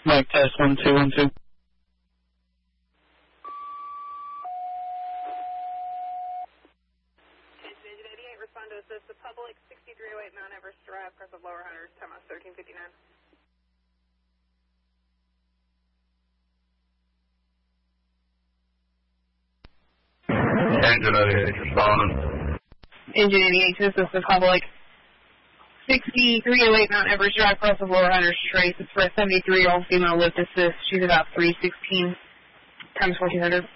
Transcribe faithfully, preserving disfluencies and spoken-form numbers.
Mike, test one two one two. Respond to assist the public, sixty-three oh eight Mount Everest Drive, Crest of Lower Hunters, time out thirteen fifty-nine. Engine eighty-eight, responding. Engine eighty-eight to assist the public, sixty-three oh eight Mount Everest Drive, Crest of Lower Hunters, Trace. It's for a seventy-three-year-old female lift assist. She's about three sixteen times fourteen hundred.